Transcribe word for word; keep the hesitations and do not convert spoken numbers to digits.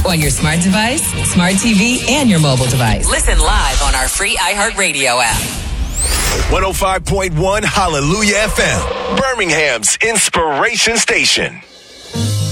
on your smart device, smart T V, and your mobile device. Listen live on our free iHeartRadio app. one oh five point one Hallelujah F M, Birmingham's inspiration station.